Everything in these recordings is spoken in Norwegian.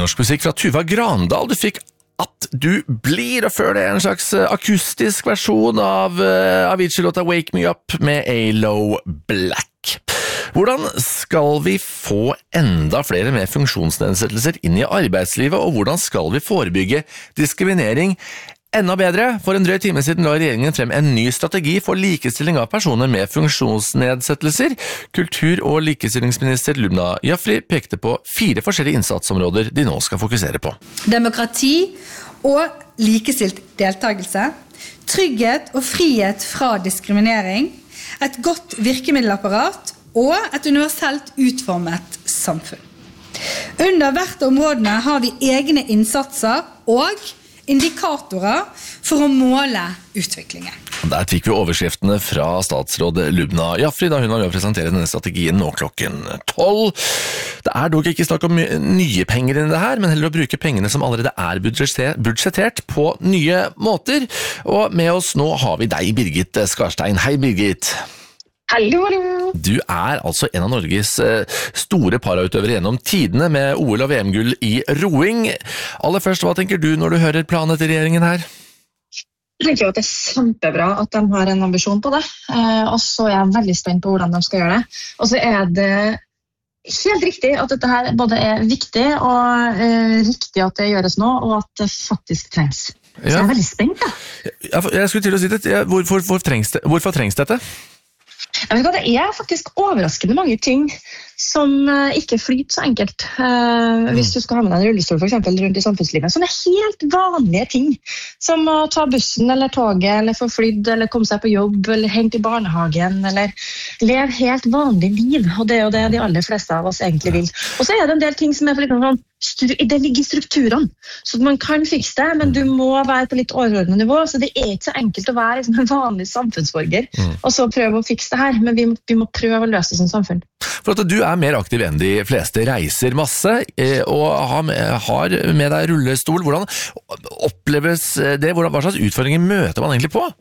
nynorsk musikk fra Tuva Grandal. Du fikk At du blir, og før det en slags akustisk versjon av Avicii-låta Wake Me Up med A-Lo Black. Hvordan skal vi få enda flere med funksjonsnedsettelser inn i arbeidslivet, og hvordan skal vi forebygge diskriminering enda bedre? For en drøy time siden la regjeringen frem en ny strategi for likestilling av personer med funksjonsnedsettelser. Kultur- og likestillingsminister Lubna Jaffery pekte på 4 forskjellige innsatsområder de nå skal fokusere på. Demokrati og likestilt deltakelse, trygghet og frihet fra diskriminering, et godt virkemiddelapparat og et universelt utformet samfunn. Under hvert områdene har vi egne innsatser og indikatorer for å måle utviklingen. Der fikk vi overskriftene fra statsråd Lubna Jaffery da hun var med å presentere denne strategien nå klokken 12. Det dog ikke snakk om nye penger i det her, men heller å bruke pengene som allerede budsjettert på nye måter. Og med oss nå har vi deg, Birgit Skarstein. Hei, Birgit. Hallo, hallo. Du altså en av Norges store parautøvere gjennom tidene med OL- og VM-gull i roing. Aller først, hva tenker du når du hører planen til regjeringen her? Jeg tenker jo at det kjempebra at de har en ambisjon på det, og så jeg veldig spent på hvordan de skal gjøre det. Og så det helt riktig at dette her både viktig og riktig at det gjøres nå, og at det faktisk trengs. Så jeg veldig spent, da. Jeg skulle til å si det. Hvorfor trengs dette? Jeg vet ikke, det faktisk overraskende mange ting som ikke flyter så enkelt. Hvis du skal ha med deg en rullestol for eksempel rundt i samfunnslivet. Sånne helt vanlige ting, som å ta bussen eller toget, eller få flydd, eller komme seg på jobb, eller hente i barnehagen, eller leve helt vanlig liv. Og det jo det de aller fleste av oss egentlig vil. Og så det en del ting som for litt det ligger i strukturene, så man kan fikse det, men du må være på litt overordnet nivå, så det ikke så enkelt å være en vanlig samfunnsborger, og så prøve å fikse det her, men vi må prøve å løse det som samfunn. For at du mer aktiv enn de fleste, reiser masse, og har med deg rullestol. Hvordan oppleves det? Hva slags utfordringer møter man egentlig på?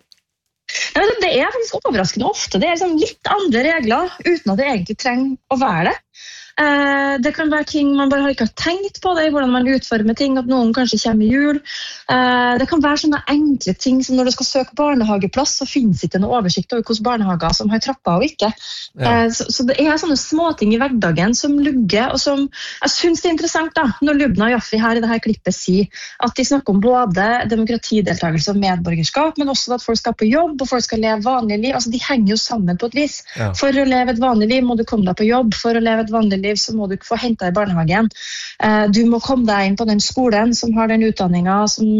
Det faktisk overraskende ofte. Det litt andre regler, uten at det egentlig trenger å være det. Det kan være ting man bare ikke har tenkt på det, hvordan man utformer ting, at noen kanskje kommer i jul. Det kan være sånne enkle ting som når du skal søke barnehageplass, så finnes ikke noe oversikt over hvilke barnehager som har trapper og ikke. Så det sånne småting i hverdagen som lugger, og som jeg synes det interessant da, når Lubna Jaffery her i dette klippet sier at de snakker om både demokratideltakelse og medborgerskap, men også at folk skal på jobb, og folk skal leve vanlig liv. Altså, de henger jo sammen på et vis. For å leve et vanlig liv må du komme deg på jobb, for å leve et vanlig liv så må du få hentet i barnehagen. Du må komme deg inn på den skolen som har den utdanningen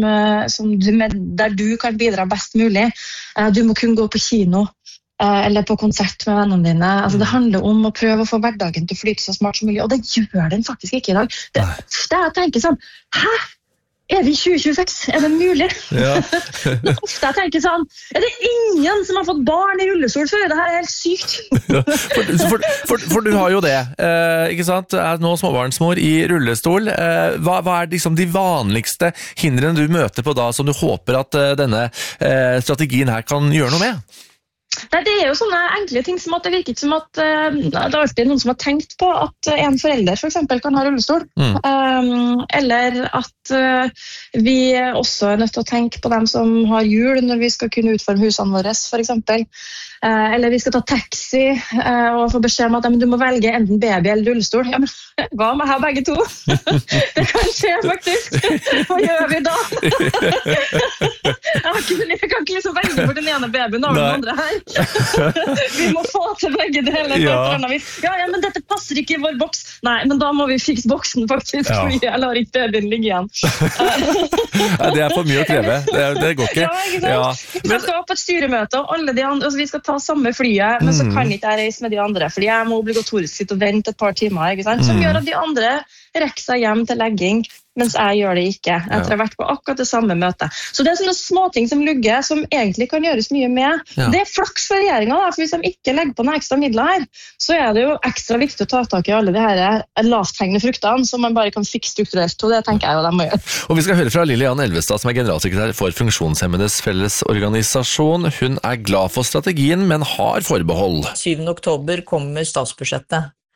der du kan bidra best mulig. Du må kunne gå på kino eller på konsert med vennene dine. Altså, det handler om å prøve å få hverdagen til å flyte så smart som mulig, og det gjør den faktisk ikke i dag. Det jeg tenker sånn, hæ? Vi i 2026? Det mulig? Ja. Ofte jeg tenker sånn, det ingen som har fått barn i rullestol før? Det her helt sykt. For du har jo det, ikke sant? Nå småbarnsmor i rullestol. Hva liksom de vanligste hindrene du møter på da, som du håper at denne strategien her kan gjøre noe med? Nei, det jo sånne enkle ting som at det virker som at det alltid noen som har tenkt på at en forelder for eksempel kan ha rullestol. Eller at vi også nødt til å tenke på dem som har hjul når vi skal kunne utforme husene våre, for eksempel. Eller vi skal ta taxi og få beskjed om at du må velge enten baby eller rullestol. Ja, men hva med her begge to? Det kan skje faktisk. Hva gjør vi da? Jeg kan ikke liksom velge for den ene babyen og den andre her. Vi må få til begge deler. Ja, men dette passer ikke i vår boks. Nei, men da må vi fikse boksen faktisk, fordi jeg lar ikke babyen ligge igjen. Det for mye å kreve. Det går ikke. Ja, ikke sant? Vi skal opp på et styremøte, og alle de andre, altså vi skal ta samme flyet, men så kan ikke jeg reise med de andre, fordi jeg må obligatorisk sitte og vente et par timer, ikke sant? Som gjør at de andre rekker seg hjem til legging, mens jeg gjør det ikke, etter å ha vært på akkurat det samme møtet. Så det sånne småting som lugger, som egentlig kan gjøres mye med. Det flaks for regjeringen, da, for hvis de ikke legger på noen ekstra midler her, så det jo ekstra viktig å ta tak i alle de her lavthengende fruktene, som man bare kan fikse strukturelt, og det tenker jeg jo de må gjøre. Og vi skal høre fra Lillian Elvestad, som generalsekretær for Funksjonshemmedes Fellesorganisasjon. Hun glad for strategien, men har forbehold. 7. oktober kommer statsbudsjettet.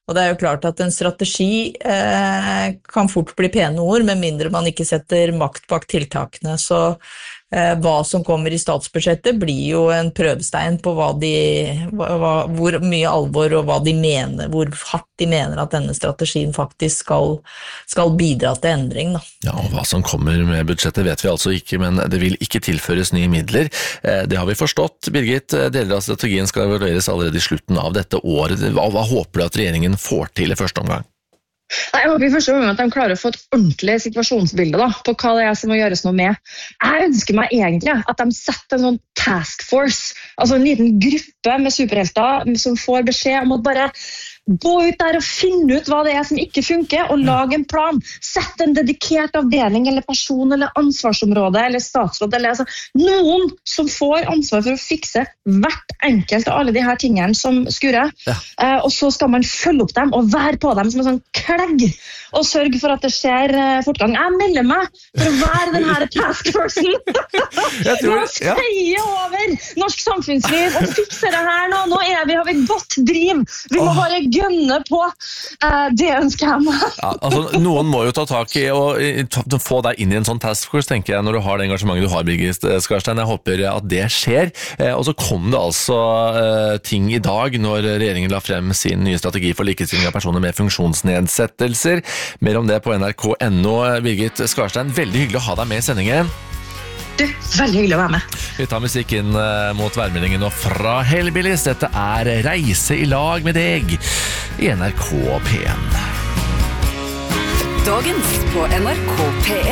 Og det jo klart at en strategi kan fort bli pene ord, med mindre man ikke setter makt bak tiltakene. Så hva som kommer i statsbudsjettet blir jo en prøvestein på hvor mye alvor og hva de mener, hvor hardt de mener at denne strategien faktisk skal bidra til endring. Da. Ja, og hva som kommer med budsjettet vet vi altså ikke, men det vil ikke tilføres nye midler. Det har vi forstått. Birgit, deler av strategien skal evalueres allerede i slutten av dette året. Hva håper du at regjeringen får til i første omgang? Jeg håper i første omgang at de klarer å få et ordentlig situasjonsbilde på hva det som må gjøres noe med. Jeg ønsker meg egentlig at de setter en sånn task force, altså en liten gruppe med superhelter som får beskjed om å bare gå ut der og finne ut hva det som ikke funker, og lage en plan. Sett en dedikert avdeling eller person eller ansvarsområde eller statsråd, eller noen som får ansvar for å fikse hvert enkelt av alle de her tingene som skurrer. Og så skal man følge opp dem og være på dem som en sånn klegg, og sørge for at det skjer fortgang. Jeg melder meg for å være den her taskforcen. Nå skal jeg over norsk samfunnsliv og fikse det her nå. Nå har vi godt driv. Vi må bare gønne på. Det ønsker jeg meg. Ja, altså, noen må jo ta tak i og få deg inn i en sånn taskforce, tenker jeg, når du har det engasjementet du har, Birgit Skarstein. Jeg håper at det skjer. Og så kom det altså ting i dag når regjeringen la frem sin nye strategi for likestilling av personer med funksjonsnedsettelser. Mer om det på nrk.no. Birgit Skarstein, veldig hyggelig å ha deg med i sendingen. Du, veldig hyggelig å være med. Vi tar musikk inn mot værmeldingen og fra Hellbillies. Dette Reise i lag med deg i NRK P1. Dagens på NRK P1.